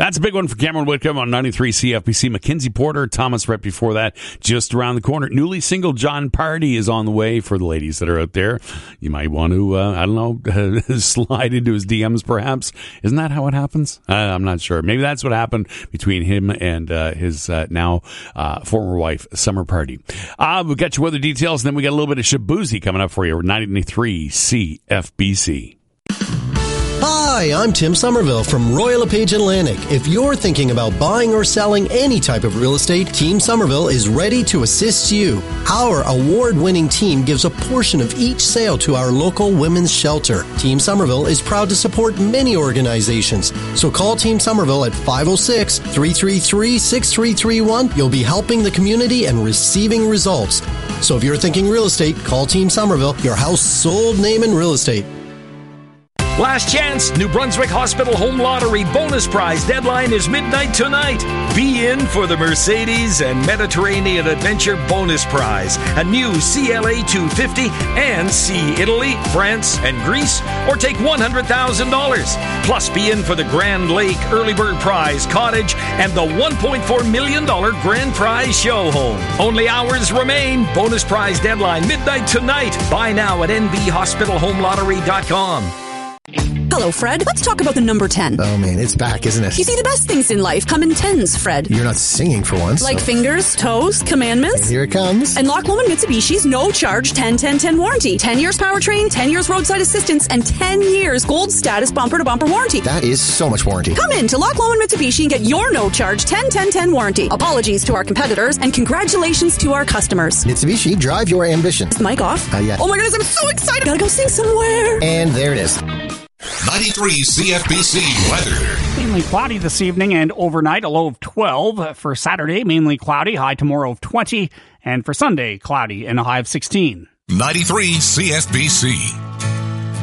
That's a big one for Cameron Whitcomb on 93 CFBC. Mackenzie Porter, Thomas right before that, just around the corner. Newly single John Party is on the way for the ladies that are out there. You might want to, slide into his DMs perhaps. Isn't that how it happens? I'm not sure. Maybe that's what happened between him and his now former wife, Summer Party. We've got your weather details, and then we got a little bit of Shabuzi coming up for you. 93 CFBC. Hi, I'm Tim Somerville from Royal LePage Atlantic. If you're thinking about buying or selling any type of real estate, Team Somerville is ready to assist you. Our award-winning team gives a portion of each sale to our local women's shelter. Team Somerville is proud to support many organizations. So call Team Somerville at 506-333-6331. You'll be helping the community and receiving results. So if you're thinking real estate, call Team Somerville, your house sold name in real estate. Last chance, New Brunswick Hospital Home Lottery bonus prize deadline is midnight tonight. Be in for the Mercedes and Mediterranean Adventure bonus prize, a new CLA 250, and see Italy, France, and Greece, or take $100,000. Plus, be in for the Grand Lake Early Bird Prize Cottage and the $1.4 million Grand Prize Show Home. Only hours remain. Bonus prize deadline midnight tonight. Buy now at nbhospitalhomelottery.com. Hello, Fred. Let's talk about the number 10. Oh, man, it's back, isn't it? You see, the best things in life come in tens, Fred. You're not singing for once. Like fingers, toes, commandments. And here it comes. And Loch Lomond Mitsubishi's no-charge 10-10-10 warranty. 10 years powertrain, 10 years roadside assistance, and 10 years gold status bumper-to-bumper warranty. That is so much warranty. Come in to Loch Lomond Mitsubishi and get your no-charge 10-10-10 warranty. Apologies to our competitors, and congratulations to our customers. Mitsubishi, drive your ambition. Is the mic off? Yeah. Oh my goodness, I'm so excited. Gotta go sing somewhere. And there it is. 93 CFBC weather. Mainly cloudy this evening and overnight, a low of 12. For Saturday, mainly cloudy, high tomorrow of 20. And for Sunday, cloudy and a high of 16. 93 CFBC.